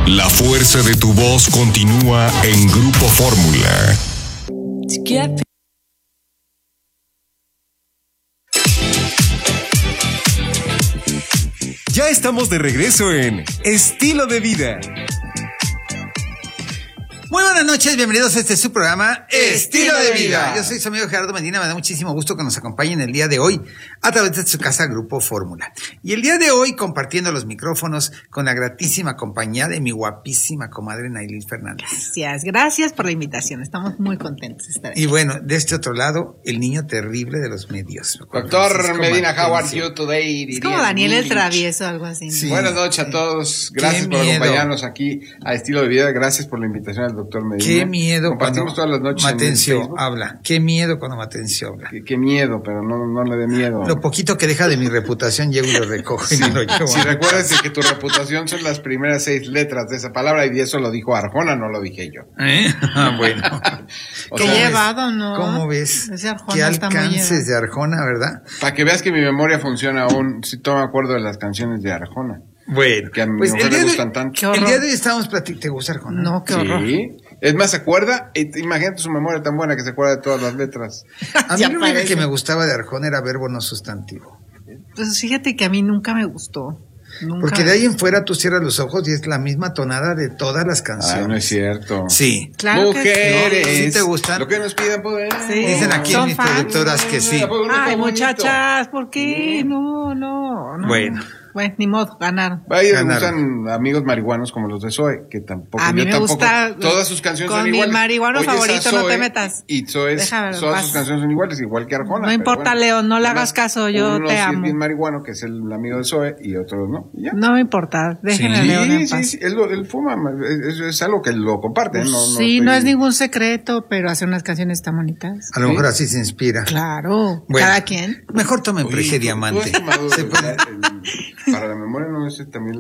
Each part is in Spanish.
La fuerza de tu voz continúa en Grupo Fórmula. Ya estamos de regreso en Estilo de Vida. Muy buenas noches, bienvenidos a este su programa Estilo de Vida. Yo soy su amigo Gerardo Medina, me da muchísimo gusto que nos acompañen el día de hoy a través de su casa Grupo Fórmula. Y el día de hoy compartiendo los micrófonos con la gratísima compañía de mi guapísima comadre Nailil Fernández. Gracias por la invitación, estamos muy contentos de estar aquí. Y bueno, de este otro lado, el niño terrible de los medios. Doctor Medina, how are you today? Es como Daniel el Travieso, algo así. Sí. Buenas noches a todos, gracias por acompañarnos aquí a Estilo de Vida, gracias por la invitación al doctor Medina. Qué miedo compartimos todas las noches Matencio habla, qué miedo cuando Matencio habla. Qué miedo, pero no le dé miedo. Lo poquito que deja de mi reputación llego y lo recojo y lo llevo. Si recuerdas que tu reputación son las primeras 6 letras de esa palabra y eso lo dijo Arjona, no lo dije yo. Bueno. Qué llevado, ¿no? ¿Cómo ves? Ese Arjona qué está muy alcances de Arjona, ¿verdad? Para que veas que mi memoria funciona aún, si tomo acuerdo de las canciones de Arjona. Bueno, que a mi mujer le gustan tanto. El día de hoy estábamos platicando. ¿Te gusta Arjona? No, qué horror. Sí. Es más, ¿se acuerda? Imagínate su memoria tan buena que se acuerda de todas las letras. A mí lo único que me gustaba de Arjona era verbo no sustantivo. Pues fíjate que a mí nunca me gustó. Nunca. Porque de ahí en fuera tú cierras los ojos y es la misma tonada de todas las canciones. No es cierto. Sí. Claro. Mujeres. ¿Sí te gustan? Lo que nos pidan poder. Sí. Dicen aquí en mis productoras que sí. Ay, muchachas, ¿por qué? No. Bueno, ni modo, ganaron. Ahí le gustan amigos marihuanos como los de Zoe, que tampoco. A mí me gusta. Todas sus canciones son iguales. Con mi marihuano favorito, Zoe, no te metas. Y Zoe, todas sus canciones son iguales, igual que Arjona. No importa, bueno, Leo, no le hagas caso, yo te amo. Uno es bien marihuano, que es el amigo de Zoe, y otros no. ¿Ya? No me importa, déjenle a Leo en paz. Sí, él fuma, es algo que lo comparte. Pues no es ningún secreto, pero hace unas canciones tan bonitas. A lo mejor así se inspira. Claro, bueno, cada quien. Mejor tomen Prejediamante. Para la memoria no es también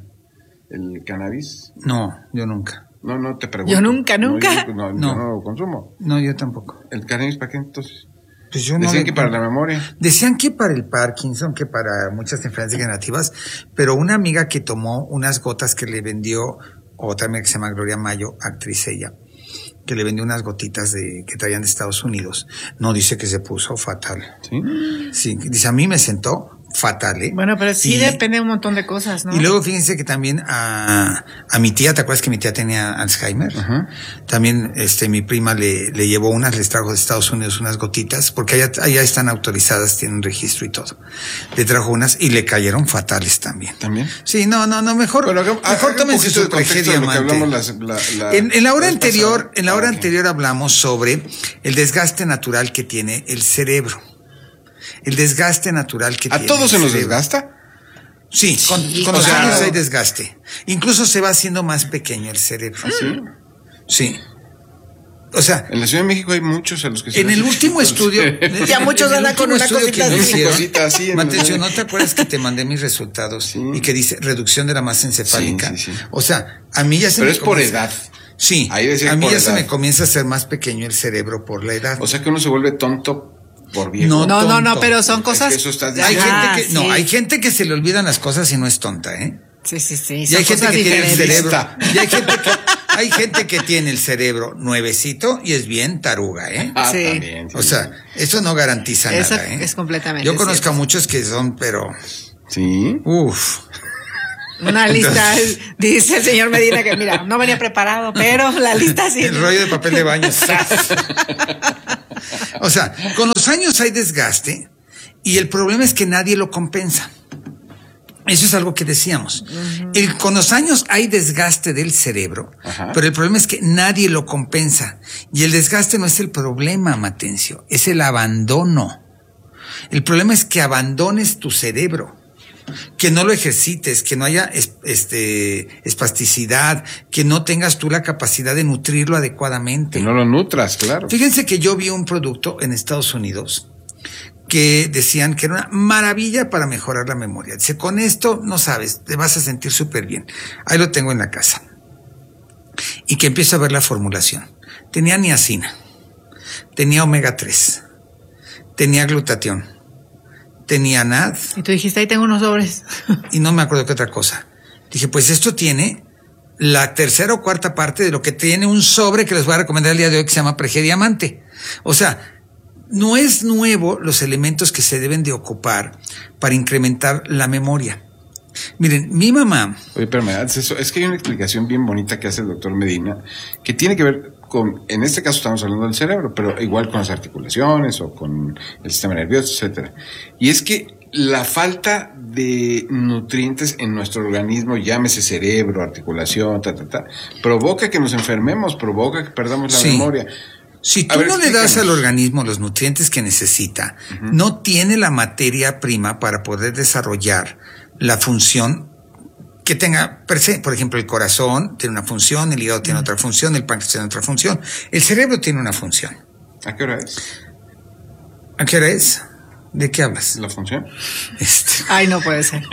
el cannabis. No, yo nunca. No te pregunto. Yo nunca. No lo consumo. No, yo tampoco. ¿El cannabis para qué entonces? Pues yo decían que para la memoria. Decían que para el Parkinson, que para muchas enfermedades degenerativas, pero una amiga que tomó unas gotas que le vendió, otra amiga que se llama Gloria Mayo, actriz ella, que le vendió unas gotitas que traían de Estados Unidos, no, dice que se puso fatal. ¿Sí? Sí, dice, a mí me sentó fatal, ¿eh? Bueno, pero sí depende de un montón de cosas, ¿no? Y luego fíjense que también a mi tía, ¿te acuerdas que mi tía tenía Alzheimer? Uh-huh. También mi prima le llevó unas, les trajo de Estados Unidos unas gotitas, porque allá están autorizadas, tienen registro y todo. Le trajo unas y le cayeron fatales también. ¿También? Sí, no, mejor tómense su Prejediamante. En la hora anterior hablamos sobre el desgaste natural que tiene el cerebro. El desgaste natural que tiene. ¿A todos se nos desgasta? Sí, con los años hay desgaste. Incluso se va haciendo más pequeño el cerebro. ¿Ah, sí? Sí. O sea, en la Ciudad de México hay muchos a los que se en el último estudio, ya muchos andan con una cosita así. Matencio, ¿no te acuerdas que te mandé mis resultados y que dice reducción de la masa encefálica? Sí. O sea, a mí ya se Pero me es por edad. Sí, a mí ya se me comienza a hacer más pequeño el cerebro por la edad. O sea que uno se vuelve tonto por viejo. No, pero son cosas. Es que eso estás diciendo. Hay gente que se le olvidan las cosas y no es tonta, ¿eh? Sí. Y hay gente que tiene el cerebro. Y hay gente que tiene el cerebro nuevecito y es bien taruga, ¿eh? Sí. También, sí. O sea, eso no garantiza nada, ¿eh? Es completamente. Yo conozco a muchos que son, pero. Sí. Uf. Una lista, dice el señor Medina que mira, no venía preparado, pero la lista sí. El rollo de papel de baño. O sea, con los años hay desgaste y el problema es que nadie lo compensa. Eso es algo que decíamos. Uh-huh. Con los años hay desgaste del cerebro, pero el problema es que nadie lo compensa. Y el desgaste no es el problema, Matencio, es el abandono. El problema es que abandones tu cerebro, que no lo ejercites, que no haya espasticidad, que no tengas tú la capacidad de nutrirlo adecuadamente. Que no lo nutras, claro. Fíjense que yo vi un producto en Estados Unidos que decían que era una maravilla para mejorar la memoria. Dice, con esto, no sabes, te vas a sentir súper bien. Ahí lo tengo en la casa. Y que empiezo a ver la formulación. Tenía niacina, tenía omega 3, tenía glutatión, tenía NAD. Y tú dijiste, ahí tengo unos sobres. Y no me acuerdo qué otra cosa. Dije, pues esto tiene la tercera o cuarta parte de lo que tiene un sobre que les voy a recomendar el día de hoy que se llama Pregediamante. O sea, no es nuevo los elementos que se deben de ocupar para incrementar la memoria. Miren, mi mamá... Oye, pero es que hay una explicación bien bonita que hace el doctor Medina, que tiene que ver con, en este caso estamos hablando del cerebro, pero igual con las articulaciones o con el sistema nervioso, etcétera. Y es que la falta de nutrientes en nuestro organismo, llámese cerebro, articulación, provoca que nos enfermemos, provoca que perdamos la memoria. Si tú no le das al organismo los nutrientes que necesita, no tiene la materia prima para poder desarrollar la función que tenga per se. Por ejemplo, el corazón tiene una función, el hígado tiene otra función, el páncreas tiene otra función, el cerebro tiene una función. ¿A qué hora es? ¿A qué hora es? ¿De qué hablas? ¿La función? Ay, no puede ser.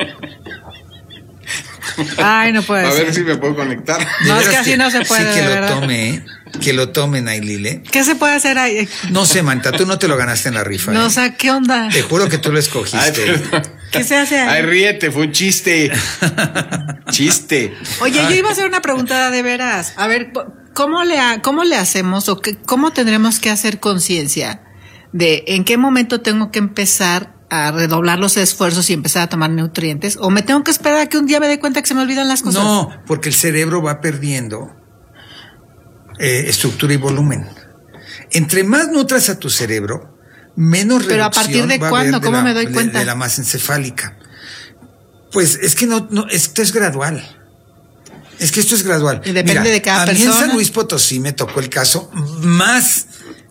Ay, no puede ser. A ver si me puedo conectar. No, es que así no se puede. Sí, que lo tome, Nailile. ¿Qué se puede hacer ahí? No sé, Manta, tú no te lo ganaste en la rifa. No, o sea, ¿qué onda? Te juro que tú lo escogiste. ¿Qué se hace ahí? Ay, ríete, fue un chiste. Chiste. Oye, yo iba a hacer una pregunta de veras. A ver, ¿cómo le hacemos o cómo tendremos que hacer conciencia de en qué momento tengo que empezar a redoblar los esfuerzos y empezar a tomar nutrientes? ¿O me tengo que esperar a que un día me dé cuenta que se me olvidan las cosas? No, porque el cerebro va perdiendo estructura y volumen. Entre más nutras a tu cerebro, menos reducción. ¿Pero a partir de cuándo? ¿Cómo me doy cuenta? De la masa encefálica. Pues es que esto es gradual. Es que esto es gradual. Y depende de cada persona. A mí en San Luis Potosí me tocó el caso más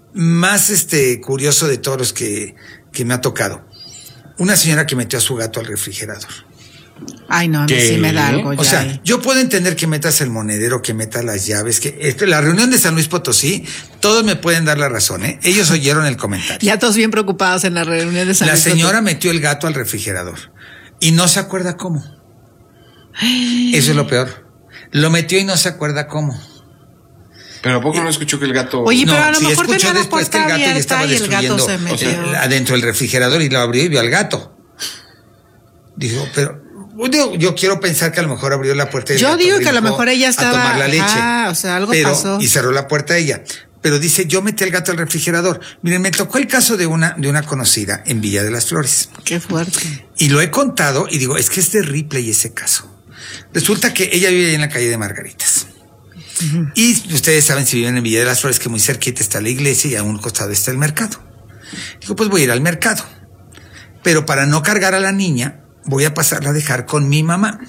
curioso de todos los que me ha tocado. Una señora que metió a su gato al refrigerador. Ay, no, a mí sí me da algo ya. O sea, yo puedo entender que metas el monedero, que metas las llaves, la reunión de San Luis Potosí, todos me pueden dar la razón, ¿eh? Ellos oyeron el comentario. Ya todos bien preocupados en la reunión de San Luis Potosí. La señora metió el gato al refrigerador y no se acuerda cómo. Eso es lo peor. Lo metió y no se acuerda cómo. Pero ¿a poco no escuchó que el gato... Oye, pero a lo mejor escuchó tenía después que el gato ya estaba destruyendo adentro del refrigerador y lo abrió y vio al gato. Dijo, pero... Yo quiero pensar que a lo mejor abrió la puerta y yo digo que a lo mejor ella estaba a tomar la leche. O sea, algo pasó. Y cerró la puerta ella. Pero dice, yo metí al gato al refrigerador. Miren, me tocó el caso de una conocida en Villa de las Flores. Qué fuerte. Y lo he contado y digo, es que es de Ripley ese caso. Resulta que ella vive en la calle de Margaritas. Y ustedes saben, si viven en Villa de las Flores, que muy cerquita está la iglesia y a un costado está el mercado. Digo, pues voy a ir al mercado. Pero para no cargar a la niña, voy a pasarla a dejar con mi mamá,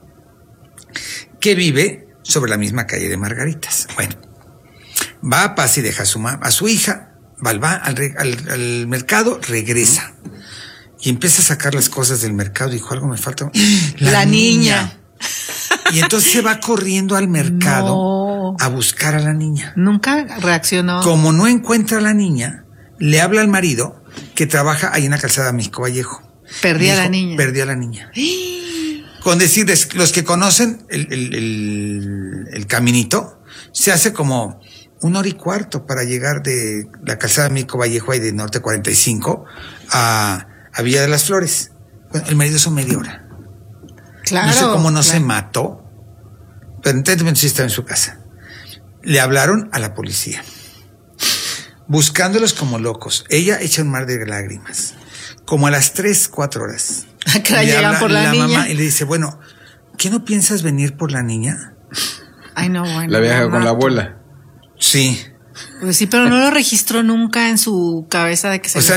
que vive sobre la misma calle de Margaritas. Bueno, va a paz y deja a su hija, va al mercado, regresa y empieza a sacar las cosas del mercado. Dijo, algo me falta. La niña. Y entonces se va corriendo al mercado a buscar a la niña. Nunca reaccionó. Como no encuentra a la niña, le habla al marido que trabaja ahí en la calzada México Vallejo. Perdí a la niña. Perdí a la niña. Con decirles, los que conocen el caminito, se hace como 1 hora y cuarto para llegar de la calzada México Vallejo y de Norte 45 a Villa de las Flores. Bueno, el marido son media hora. Claro. No sé cómo no se mató, pero entonces sí estaba en su casa. Le hablaron a la policía, buscándolos como locos. Ella echa un mar de lágrimas. Como a las 3, 4 horas. Que la llegan por la niña. Mamá y le dice, bueno, ¿qué no piensas venir por la niña? Ay, no, bueno. La viaja con la abuela. Sí. Pues sí, pero no lo registró nunca en su cabeza de que se...